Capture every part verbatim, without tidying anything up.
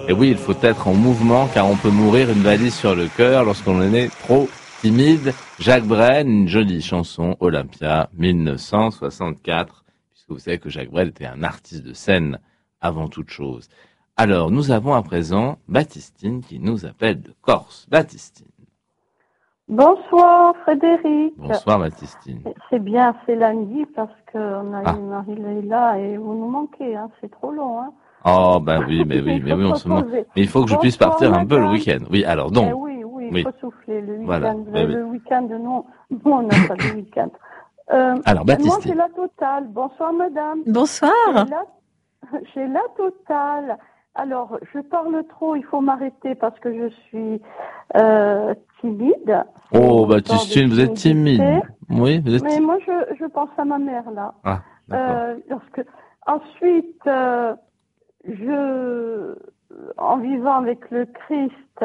Et oui, il faut être en mouvement car on peut mourir une valise sur le cœur lorsqu'on est trop timide. Jacques Brel, une jolie chanson, Olympia, mille neuf cent soixante-quatre, puisque vous savez que Jacques Brel était un artiste de scène avant toute chose. Alors, nous avons à présent Baptistine qui nous appelle de Corse. Baptistine. Bonsoir Frédéric. Bonsoir Baptistine. C'est bien, c'est lundi parce qu'on a Ah. eu Marie-Leila et vous nous manquez, hein, c'est trop long. Hein. Oh, ben oui, mais oui, mais oui, on se manque. Mais il faut que je puisse partir un peu le week-end. Oui, alors donc. Eh oui, oui, il oui. faut souffler le week-end. Voilà. Le, Eh oui. le week-end, non, nous on n'a pas de week-end. Euh, alors Baptistine. Moi j'ai la totale. Bonsoir madame. Bonsoir. J'ai la, j'ai la totale. Alors, je parle trop, il faut m'arrêter parce que je suis euh, timide. Oh, Baptistine, vous êtes timide. Oui, vous êtes Mais moi, je, je pense à ma mère, là. Ah, d'accord. Euh, lorsque... Ensuite, euh, je, en vivant avec le Christ,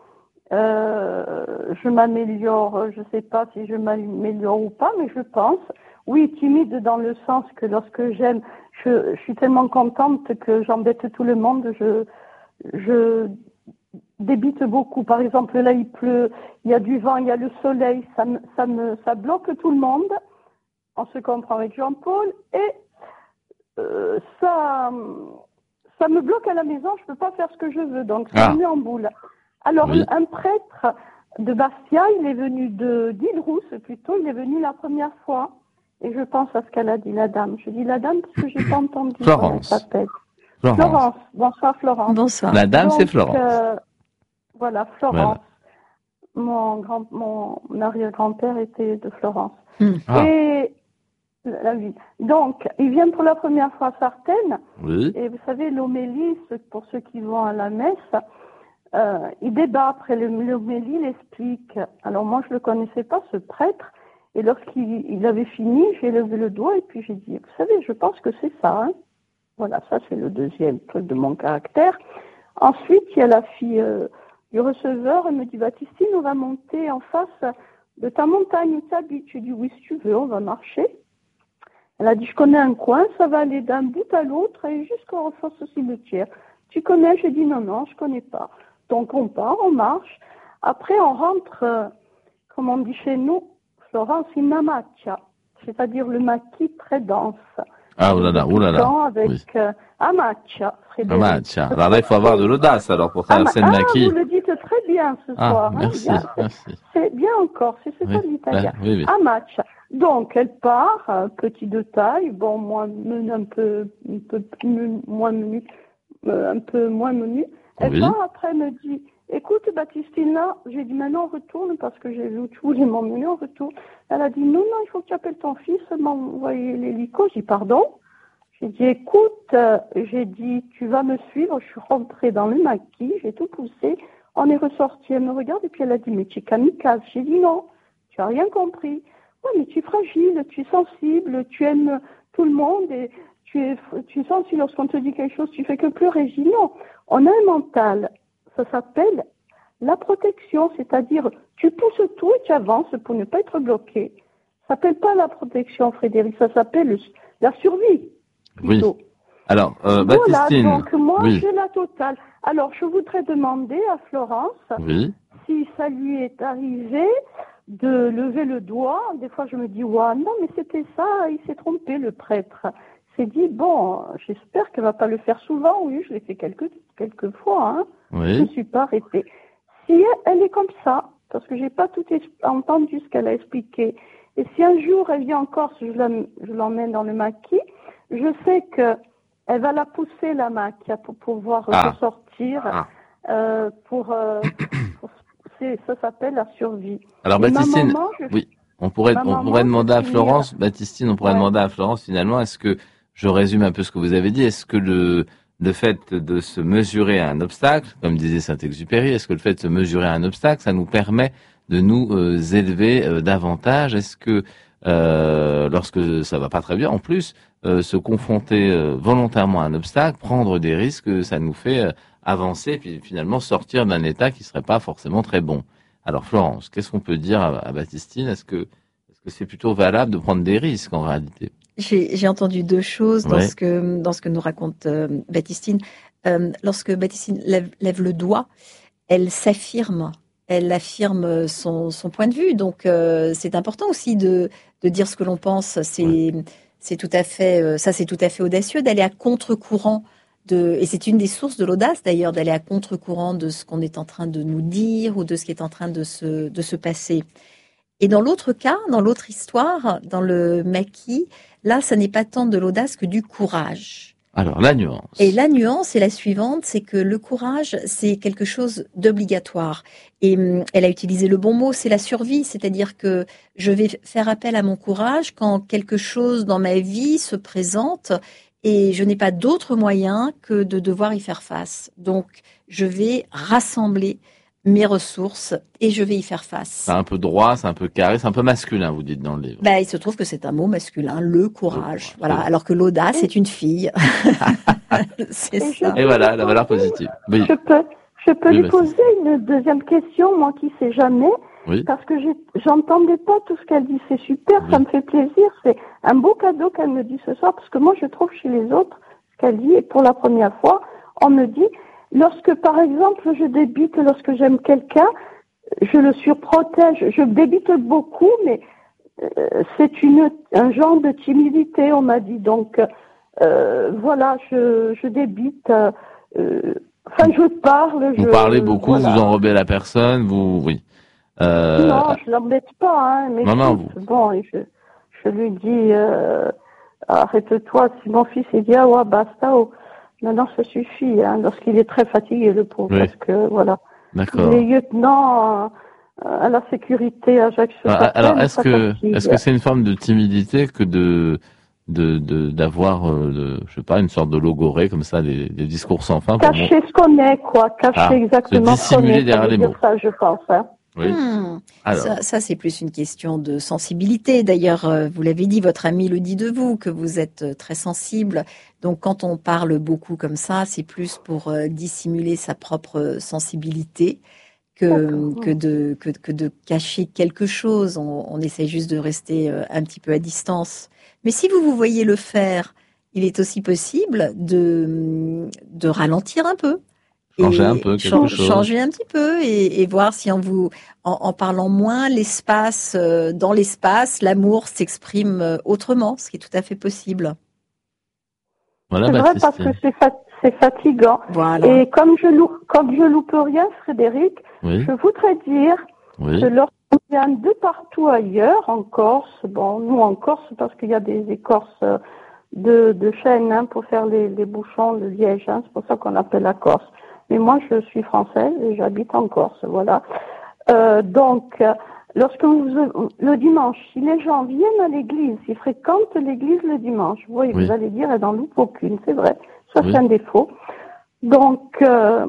euh, je m'améliore. Je ne sais pas si je m'améliore ou pas, mais je pense. Oui, timide dans le sens que lorsque j'aime, je, je suis tellement contente que j'embête tout le monde. Je, je débite beaucoup. Par exemple, là, il pleut, il y a du vent, il y a le soleil. Ça me, ça me, ça bloque tout le monde. On se comprend avec Jean-Paul. Et euh, ça, ça me bloque à la maison. Je peux pas faire ce que je veux. Donc, ça Ah. me met en boule. Alors, Oui. un prêtre de Bastia, il est venu de d'Île-Rousse plutôt. Il est venu la première fois. Et je pense à ce qu'elle a dit, la dame. Je dis la dame parce que j'ai pas entendu Florence. comment elle s'appelle. Florence. Florence. Bonsoir, Florence. Bonsoir. La dame, Donc, c'est Florence. euh, voilà, Florence. Voilà. Mon grand, mon arrière-grand-père était de Florence. Hmm. Ah. Et la vie. Donc, il vient pour la première fois à Sartène. Oui. Et vous savez, l'homélie, ce- pour ceux qui vont à la messe, euh, il débat après le- l'homélie, il explique. Alors moi, je le connaissais pas, ce prêtre. Et lorsqu'il il avait fini, j'ai levé le doigt et puis j'ai dit, vous savez, je pense que c'est ça. Hein. Voilà, ça c'est le deuxième truc de mon caractère. Ensuite, il y a la fille euh, du receveur, elle me dit, Baptistine, on va monter en face de ta montagne où tu habites. J'ai dit, oui, si tu veux, on va marcher. Elle a dit, je connais un coin, ça va aller d'un bout à l'autre et jusqu'en face au cimetière. Tu connais? J'ai dit, non, non, je connais pas. Donc on part, on marche. Après, on rentre, euh, comme on dit chez nous, Florence, in macchia, c'est-à-dire le maquis très dense. Ah, oulala, oulala. Avec Oui. euh, a macchia, Ah, Frédéric. bah, tiens. Alors là, il faut avoir de l'audace, alors, pour Ah, ma- traverser le ah, maquis. vous le dites très bien ce Ah, soir. hein, merci, bien. merci. C'est bien encore, c'est c'est Oui, ça l'italien. bah, oui, oui. Un match. Donc, elle part, euh, petit de taille, bon, moins menu, un peu, un peu plus, moins menu, euh, un peu moins menu. Elle Oui. part, après, elle me dit, écoute, Baptistine, là, j'ai dit, maintenant, on retourne, parce que j'ai vu où tu voulais m'emmener, on retourne. Elle a dit, non, non, il faut que tu appelles ton fils, m'envoyer l'hélico. J'ai dit, pardon. J'ai dit, écoute, euh, j'ai dit, tu vas me suivre. Je suis rentrée dans le maquis, j'ai tout poussé. On est ressorti, elle me regarde et puis elle a dit, mais tu es kamikaze. J'ai dit, non, tu as rien compris. Oui, mais tu es fragile, tu es sensible, tu aimes tout le monde et tu es, tu es sensible. Lorsqu'on te dit quelque chose, tu fais que pleurer. J'ai dit, non, on a un mental. Ça s'appelle la protection, c'est-à-dire, tu pousses tout et tu avances pour ne pas être bloqué. Ça s'appelle pas la protection, Frédéric, ça s'appelle le- la survie. Oui. plutôt. Alors, euh, Voilà, Baptistine. donc moi, Oui. j'ai la totale. Alors, je voudrais demander à Florence Oui. si ça lui est arrivé de lever le doigt. Des fois, je me dis, ouais, non, mais c'était ça, il s'est trompé, le prêtre. Il s'est dit, bon, j'espère qu'elle va pas le faire souvent. Oui, je l'ai fait quelques, quelques fois, hein. Je ne Oui. suis pas arrêtée. Si elle, elle est comme ça, parce que j'ai pas tout es- entendu ce qu'elle a expliqué, et si un jour elle vient en Corse, je la- je l'emmène dans le maquis, je sais que elle va la pousser, la maquia, pour pouvoir Ah. ressortir. Ah. Euh, pour, euh, pour- c'est- ça s'appelle la survie. Alors, Et ma Baptistine. maman, je- Oui. On pourrait, Ma on maman, pourrait demander à je Florence, Baptistine, on pourrait Ouais. demander à Florence finalement, est-ce que, je résume un peu ce que vous avez dit, est-ce que le, le fait de se mesurer à un obstacle, comme disait Saint-Exupéry, est-ce que le fait de se mesurer à un obstacle, ça nous permet de nous euh, élever euh, davantage? Est-ce que, euh, lorsque ça va pas très bien, en plus, euh, se confronter euh, volontairement à un obstacle, prendre des risques, ça nous fait euh, avancer, puis finalement sortir d'un état qui serait pas forcément très bon. Alors Florence, qu'est-ce qu'on peut dire à, à Baptistine? Est-ce que est-ce que c'est plutôt valable de prendre des risques en réalité? J'ai j'ai entendu deux choses dans Ouais. ce que dans ce que nous raconte euh, Baptistine. Euh, lorsque Baptistine lève, lève le doigt, elle s'affirme. Elle affirme son, son point de vue. Donc, euh, c'est important aussi de, de dire ce que l'on pense. C'est, Ouais. c'est tout à fait, euh, ça, c'est tout à fait audacieux d'aller à contre-courant de, et c'est une des sources de l'audace d'ailleurs, d'aller à contre-courant de ce qu'on est en train de nous dire ou de ce qui est en train de se, de se passer. Et dans l'autre cas, dans l'autre histoire, dans le maquis, là, ça n'est pas tant de l'audace que du courage. Alors, la nuance. Et la nuance est la suivante, c'est que le courage, c'est quelque chose d'obligatoire. Et hum, elle a utilisé le bon mot, c'est la survie, c'est-à-dire que je vais faire appel à mon courage quand quelque chose dans ma vie se présente et je n'ai pas d'autre moyen que de devoir y faire face. Donc, je vais rassembler mes ressources et je vais y faire face. C'est un peu droit, c'est un peu carré, c'est un peu masculin, vous dites dans le livre. Bah, il se trouve que c'est un mot masculin, le courage. Le courage, Voilà, oui. alors que l'audace est une fille. C'est Et ça. Et voilà, la valeur positive. Oui, Je peux, je peux Oui, lui bah, poser une deuxième question, moi qui sais jamais, oui. parce que j'ai- j'entendais pas tout ce qu'elle dit. C'est super, Oui. ça me fait plaisir. C'est un beau cadeau qu'elle me dit ce soir, parce que moi je trouve chez les autres ce qu'elle dit, et pour la première fois, on me dit, lorsque par exemple je débite, lorsque j'aime quelqu'un, je le surprotège. Je débite beaucoup, mais euh, c'est une un genre de timidité, on m'a dit. Donc euh, voilà, je, je débite. Euh, euh, enfin, je parle. Vous je, parlez beaucoup, voilà. vous enrobez la personne, vous, oui. Euh, Non, je l'embête pas, hein, mais Non, non, écoute, bon, et je, je lui dis, euh, arrête-toi. Si mon fils il dit, ah ouais, basta, oh. Maintenant ça suffit, hein, lorsqu'il est très fatigué, le pauvre, Oui. parce que voilà, D'accord. les lieutenants euh, à la sécurité à Jacques Alors, Chapelle, alors, est-ce ça que, fatigue. est-ce que c'est une forme de timidité que de, de, de, d'avoir, euh, de, je sais pas, une sorte de logorée comme ça, des, des discours sans fin pour moi. Cacher ce qu'on est, quoi, cacher Ah, exactement se ce qu'on dissimuler est, ça derrière veut les dire mots. ça, je pense, hein. Oui. Hmm. Alors, Ça, ça, c'est plus une question de sensibilité. D'ailleurs, euh, vous l'avez dit, votre ami le dit de vous, que vous êtes euh, très sensible. Donc, quand on parle beaucoup comme ça, c'est plus pour euh, dissimuler sa propre sensibilité que, D'accord. que, de, que, que de cacher quelque chose. On, on essaie juste de rester euh, un petit peu à distance. Mais si vous vous voyez le faire, il est aussi possible de, de ralentir un peu. changer un Et peu chan- quelque chose. changer un petit peu et, et voir si en vous, en, en parlant moins, l'espace, euh, dans l'espace, l'amour s'exprime euh, autrement, ce qui est tout à fait possible. Voilà, C'est vrai parce que Baptistine. c'est fat- c'est fatigant. Voilà. Et comme je loupe, comme je loupe rien, Frédéric, Oui, je voudrais dire oui, que lorsqu'on vient de partout ailleurs, en Corse, bon, nous en Corse, parce qu'il y a des écorces euh, de, de chêne hein, pour faire les, les bouchons de liège, hein, c'est pour ça qu'on appelle la Corse. Mais moi, je suis française et j'habite en Corse, voilà. Euh, donc, euh, lorsque vous, le dimanche, si les gens viennent à l'église, ils fréquentent l'église le dimanche, vous voyez, Oui. vous allez dire, elle n'en loupe aucune, c'est vrai. Ça, Oui. c'est un défaut. Donc, euh,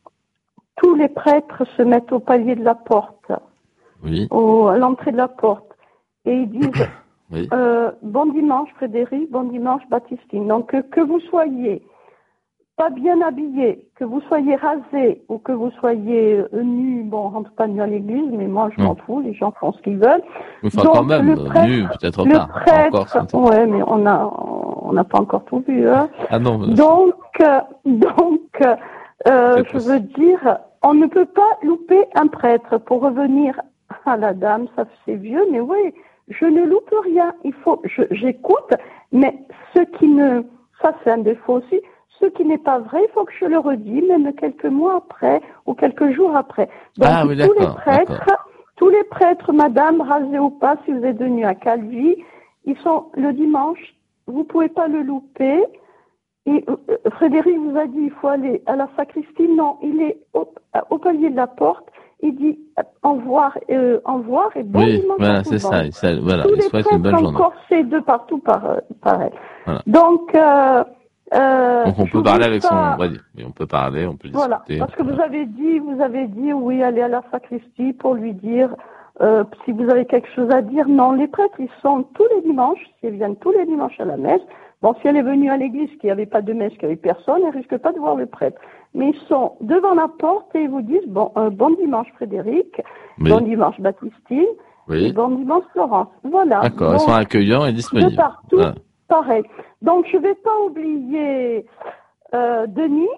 tous les prêtres se mettent au palier de la porte, oui, au, à l'entrée de la porte, et ils disent oui. euh, bon dimanche Frédéric, bon dimanche Baptistine. Donc, que, que vous soyez pas bien habillé, que vous soyez rasé ou que vous soyez euh, nu, bon, on rentre pas nu à l'église, mais moi je Non. m'en fous, les gens font ce qu'ils veulent. Enfin, Donc, quand même, le prêtre- nu, peut-être Le pas. Encore, prêtre, c'est- ouais, mais on a, on n'a pas encore tout vu, hein. Ah non, mais- Donc, euh, donc, euh, C'est je possible. veux dire, on ne peut pas louper un prêtre. Pour revenir à la dame, ça c'est vieux, mais oui, je ne loupe rien. Il faut, je- j'écoute, mais ce qui ne, ça c'est un défaut aussi. Ce qui n'est pas vrai, il faut que je le redis, même quelques mois après ou quelques jours après. Donc, Ah oui, tous les d'accord, prêtres, d'accord. tous les prêtres, madame, rasés ou pas, si vous êtes venu à Calvi, ils sont le dimanche, vous pouvez pas le louper. Et euh, Frédéric vous a dit, il faut aller à la sacristie. Non, il est au, au palier de la porte. Il dit euh, au revoir, euh, au revoir et bon Oui, dimanche à voilà, tout c'est le ça. monde. il s'a- Voilà, Tous il les souhaite une bonne prêtres journée. encorsés de partout par, euh, par elle. Voilà. Donc, euh, euh, Donc on je peut vous parler dis avec ça- son... Oui, oui, on peut parler, on peut Voilà, discuter. parce que vous voilà. avez dit, vous avez dit, oui, allez à la sacristie pour lui dire euh, si vous avez quelque chose à dire. Non, les prêtres, ils sont tous les dimanches, s'ils viennent tous les dimanches à la messe. Bon, si elle est venue à l'église, qu'il n'y avait pas de messe, qu'il n'y avait personne, elle risque pas de voir le prêtre. Mais ils sont devant la porte et ils vous disent, bon, euh, bon dimanche Frédéric, Oui, bon dimanche Baptistine, et oui. bon dimanche Florence. Voilà. D'accord, ils Donc, sont accueillants et de disponibles. partout, Voilà. pareil. Donc, je vais pas oublier euh, Denis,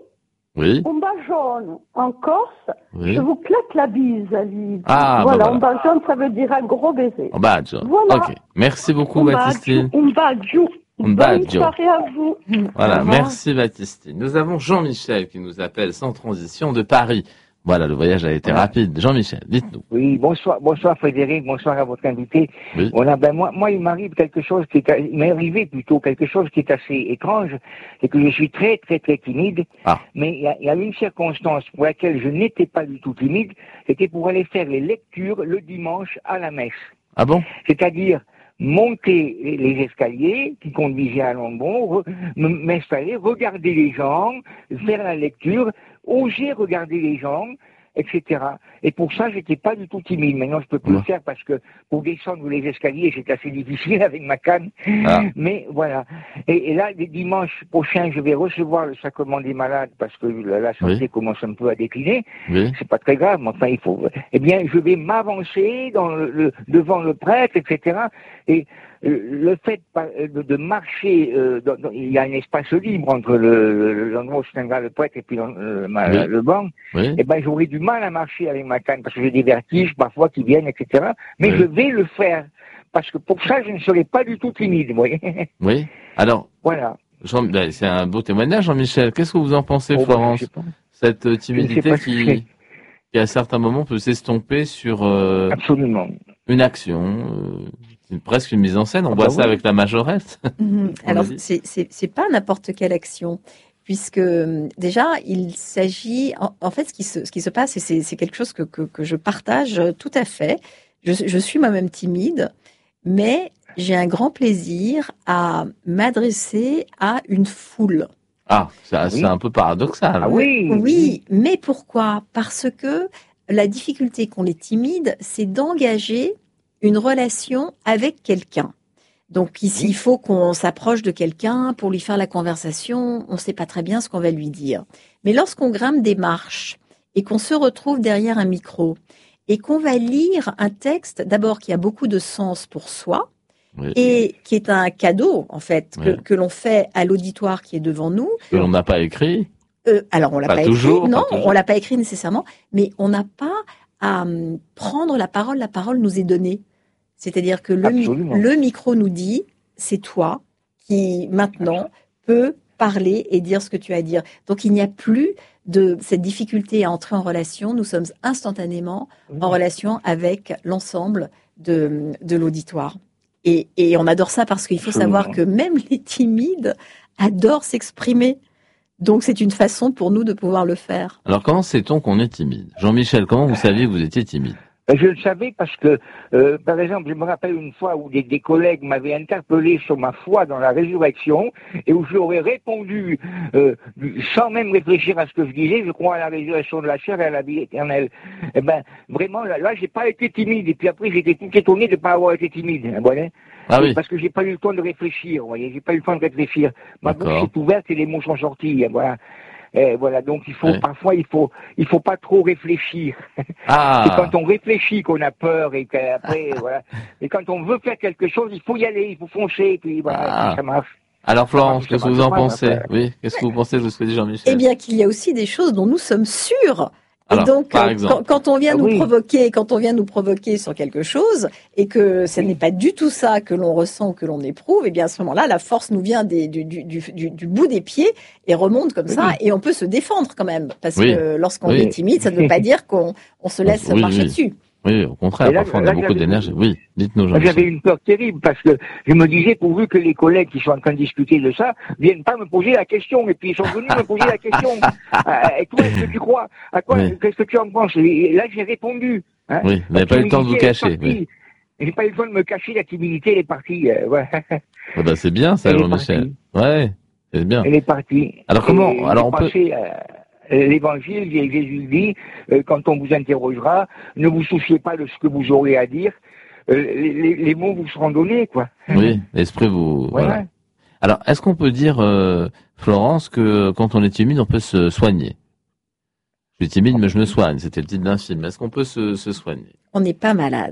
Oui. On jaune en Corse, Oui. je vous claque la bise, Ali. Ah, voilà, bah voilà. on jaune, ça veut dire un gros baiser. Un badge. Voilà. Ok. Merci beaucoup, On Baptistine. badge. Un Bonne badge. soirée à vous. Voilà. Au revoir. Merci, Baptistine. Nous avons Jean-Michel qui nous appelle sans transition de Paris. Voilà, le voyage a été Voilà. rapide. Jean-Michel, dites-nous. Oui, bonsoir, bonsoir Frédéric, bonsoir à votre invité. Oui. Voilà, ben moi, moi, il m'arrive quelque chose qui est, il m'est arrivé plutôt quelque chose qui est assez étrange, c'est que je suis très, très, très timide. Ah. Mais il y a, il y a une circonstance pour laquelle je n'étais pas du tout timide, c'était pour aller faire les lectures le dimanche à la messe. Ah bon? C'est-à-dire monter les escaliers qui conduisaient à Longmont, m'installer, regarder les gens, faire la lecture, oser regarder les gens, et cetera. Et pour ça, j'étais pas du tout timide. Maintenant, je peux plus Ouais. le faire parce que pour descendre les escaliers, c'est assez difficile avec ma canne. Ah. Mais voilà. Et, et là, les dimanches prochains, je vais recevoir le sacrement des malades parce que la, la santé Oui. commence un peu à décliner. Oui. C'est pas très grave, mais enfin, il faut. Eh bien, je vais m'avancer dans le, le- devant le prêtre, et cetera. Et euh, le fait par- de, de marcher, euh, dans- dans- il y a un espace libre entre le, le- l'endroit où se tiendra le prêtre et puis l'en- euh, ma- Oui. le banc. Oui. Eh ben, j'aurai du mal à marcher avec ma canne parce que j'ai des vertiges parfois qui viennent, et cetera. Mais Oui. je vais le faire parce que pour ça, je ne serai pas du tout timide, vous voyez. Oui. Alors, Voilà. Jean, ben, c'est un beau témoignage, Jean-Michel. Qu'est-ce que vous en pensez, Oh, bah, Florence? je sais pas. Cette euh, Je ne sais timidité pas ce que c'est. qui, qui, à certains moments, peut s'estomper sur euh, Absolument. une action, euh, c'est presque une mise en scène. On Ah voit bah ça oui. avec la majorette. Mhm. On Alors, l'a dit. c'est c'est c'est pas n'importe quelle action, puisque euh, déjà, il s'agit, en, en fait, ce qui se ce qui se passe, et c'est c'est quelque chose que que, que je partage euh, tout à fait. Je, je suis moi-même timide, mais j'ai un grand plaisir à m'adresser à une foule. Ah, c'est c'est Oui. un peu paradoxal. Ah oui. Oui, mais pourquoi? Parce que la difficulté qu'ont les timides, c'est d'engager une relation avec quelqu'un. Donc ici, Oui. il faut qu'on s'approche de quelqu'un pour lui faire la conversation. On ne sait pas très bien ce qu'on va lui dire. Mais lorsqu'on grimpe des marches et qu'on se retrouve derrière un micro et qu'on va lire un texte, d'abord qui a beaucoup de sens pour soi Oui. et qui est un cadeau, en fait, que, Oui. que l'on fait à l'auditoire qui est devant nous. Que l'on n'a pas écrit. Euh, alors, on l'a Pas pas, toujours, écrit, pas non, toujours. on l'a pas écrit nécessairement, mais on n'a pas à hum, prendre la parole. La parole nous est donnée. C'est-à-dire que le, mi- Absolument. le micro nous dit, c'est toi qui maintenant peut parler et dire ce que tu as à dire. Donc, il n'y a plus de cette difficulté à entrer en relation. Nous sommes instantanément en relation avec l'ensemble de, de l'auditoire. Et, et on adore ça parce qu'il faut Absolument. savoir que même les timides adorent s'exprimer. Donc, c'est une façon pour nous de pouvoir le faire. Alors, comment sait-on qu'on est timide? Jean-Michel, comment vous saviez que vous étiez timide? Ben, je le savais parce que, euh, par exemple, je me rappelle une fois où des, des collègues m'avaient interpellé sur ma foi dans la résurrection et où je leur ai répondu euh, sans même réfléchir à ce que je disais, je crois à la résurrection de la chair et à la vie éternelle. Eh ben, vraiment, là, là j'ai pas été timide et puis après, j'étais tout étonné de pas avoir été timide. Hein, voilà. Ah Et oui. Parce que j'ai pas eu le temps de réfléchir, vous voyez, j'ai pas eu le temps de réfléchir. Ma bouche D'accord. est ouverte et les mots sont sortis, hein, voilà. Et voilà, donc il faut Ouais. parfois il faut il faut pas trop réfléchir. C'est Ah, quand on réfléchit qu'on a peur et qu'après voilà. Et quand on veut faire quelque chose, il faut y aller, il faut foncer et puis voilà, Ah. et puis ça marche. alors Florence, Ça qu'est-ce que marche vous en pas, pensez? après. Oui, qu'est-ce que vous pensez de ce que dit Eh Jean-Michel? bien, qu'il y a aussi des choses dont nous sommes sûrs. Et Alors, donc, par euh, exemple. quand, quand on vient Ah nous oui. provoquer, quand on vient nous provoquer sur quelque chose, et que ce Oui. n'est pas du tout ça que l'on ressent ou que l'on éprouve, eh bien à ce moment-là, la force nous vient des, du, du, du, du, du bout des pieds et remonte comme Oui. ça, et on peut se défendre quand même, parce Oui. que lorsqu'on Oui. est timide, ça ne veut pas dire qu'on on se laisse Oui, marcher oui. dessus. Oui, au contraire, Et là, parfois on là, a beaucoup j'avais- d'énergie. Oui, dites-nous Moi, J'avais Jean-Michel. une peur terrible parce que je me disais pourvu que les collègues qui sont en train de discuter de ça viennent pas me poser la question et puis ils sont venus me poser la question. Euh, et toi, est-ce que tu crois? À quoi? Oui. Qu'est-ce que tu en penses? Et là, j'ai répondu. Hein. Oui, vous n'avez La pas eu le temps de vous timidité, elle est cacher. partie. Oui. J'ai pas eu le temps de me cacher, la timidité, elle est partie. Euh, ouais. Ah bah, c'est bien ça, Elle est Jean-Michel. Ouais, c'est bien. Elle est partie. Alors, comment- Et alors, j'ai on peut- passé, euh, l'évangile, et Jésus dit, euh, quand on vous interrogera, ne vous souciez pas de ce que vous aurez à dire, euh, les, les- les mots vous seront donnés, quoi. Oui, l'esprit vous. Voilà. Voilà. Alors, est-ce qu'on peut dire, euh, Florence, que quand on est timide, on peut se soigner? Je suis timide, mais je me soigne. C'était le titre d'un film. Est-ce qu'on peut se, se soigner? On n'est pas malade.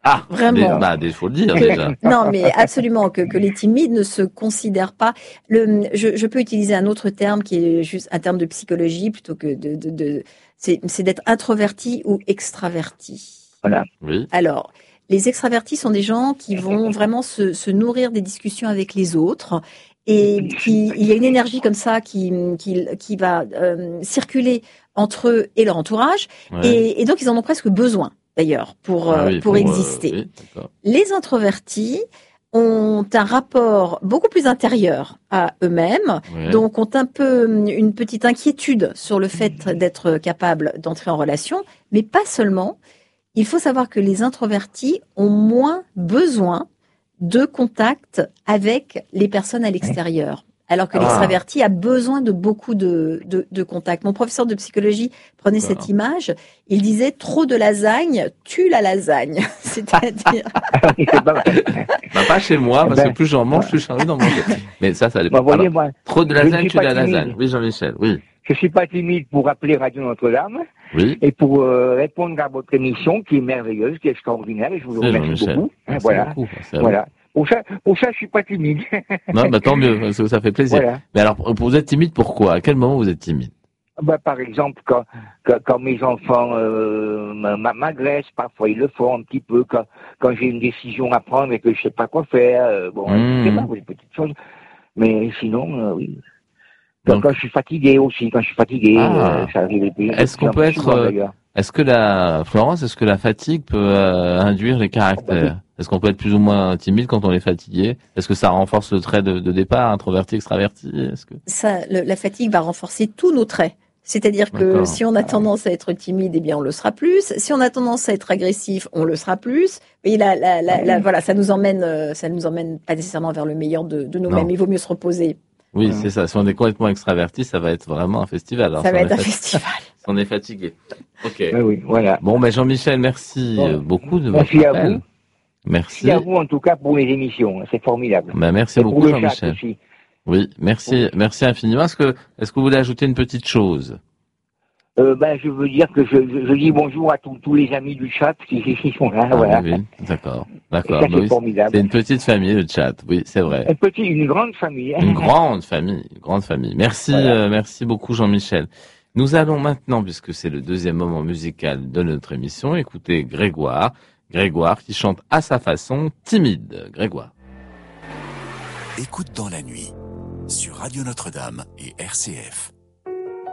Ah, Vraiment. Bah, il faut le dire déjà. Non, mais absolument que, que les timides ne se considèrent pas. Le, je, je peux utiliser un autre terme qui est juste un terme de psychologie plutôt que de, de, de c'est, c'est d'être introverti ou extraverti. Voilà. Oui. Alors, les extravertis sont des gens qui vont vraiment se, se nourrir des discussions avec les autres et qui, il y a une énergie comme ça qui, qui, qui va euh, circuler entre eux et leur entourage Ouais. et, et donc ils en ont presque besoin d'ailleurs pour, Ah euh, oui, pour, pour, exister. euh, oui, d'accord. Les introvertis ont un rapport beaucoup plus intérieur à eux-mêmes, Ouais. donc ont un peu une petite inquiétude sur le fait d'être capable d'entrer en relation, mais pas seulement. Il faut savoir que les introvertis ont moins besoin de contact avec les personnes à l'extérieur, alors que Ah. l'extraverti a besoin de beaucoup de, de, de contact. Mon professeur de psychologie prenait D'accord. cette image, il disait trop de lasagne tue la lasagne, c'est-à-dire C'est pas mal. Bah, pas chez moi, parce Ben, que plus j'en mange, plus j'ai envie d'en manger. Mais ça, ça dépend. Bon, voyez, Alors, moi, trop de je ne lasagne, suis tu pas la timide. lasagne. Oui, Jean-Michel, oui. Je suis pas timide pour appeler Radio Notre-Dame Oui. et pour euh, répondre à votre émission qui est merveilleuse, qui est extraordinaire, et je vous C'est remercie Jean-Michel. beaucoup. Hein, Merci voilà. beaucoup. C'est à Voilà. Pour ça, pour ça, je suis pas timide. Non, bah, tant mieux, parce que ça fait plaisir. Voilà. Mais alors, vous êtes timide pourquoi? À quel moment vous êtes timide? Bah, par exemple, quand, quand, quand mes enfants euh, m'a- m'agressent, parfois ils le font un petit peu, quand, quand j'ai une décision à prendre et que je sais pas quoi faire, euh, bon, Mmh. je sais pas, des petites choses. Mais sinon, euh, oui. Quand, Donc- quand je suis fatigué aussi, quand je suis fatigué, Ah. euh, ça arrive de plus- de Est-ce plus qu'on en peut plus être, souvent, euh, d'ailleurs. Est-ce que la, Florence, est-ce que la fatigue peut euh, induire les caractères? Est-ce qu'on peut être plus ou moins timide quand on est fatigué? Est-ce que ça renforce le trait de, de départ, introverti, extraverti? Est-ce que... ça, le- la fatigue va renforcer tous nos traits. C'est-à-dire que D'accord. si on a tendance à être timide, eh bien on le sera plus. Si on a tendance à être agressif, on le sera plus. Et là, là, là, là, voilà, ça nous emmène, euh, ça nous emmène pas nécessairement vers le meilleur de, de nous-mêmes. Non. Il vaut mieux se reposer. Oui, Ouais. c'est ça. Si on est complètement extraverti, ça va être vraiment un festival. Alors, ça si va on être est un fati- festival. si on est fatigué. Ok. Oui, oui, voilà. Bon, ben Jean-Michel, merci Bon. euh, beaucoup de Merci votre à appel. vous. Merci. Merci à vous, en tout cas, pour les émissions. C'est formidable. Ben, merci Et pour beaucoup le chat Jean-Michel. aussi. Oui, merci, merci infiniment. Est-ce que, est-ce que vous voulez ajouter une petite chose? Euh, ben, je veux dire que je, je, je dis bonjour à tous tous les amis du chat qui, qui sont là, Ah, voilà. oui, oui. D'accord, Et d'accord. ça, Ben c'est oui, formidable. c'est une petite famille, le chat. Oui, c'est vrai. Un petit, une grande famille. hein. Une grande famille, une grande famille. Merci, Voilà. euh, merci beaucoup Jean-Michel. Nous allons maintenant, puisque c'est le deuxième moment musical de notre émission, écouter Grégoire. Grégoire qui chante à sa façon Timide. Grégoire. Écoute dans la nuit, sur Radio Notre-Dame et R C F.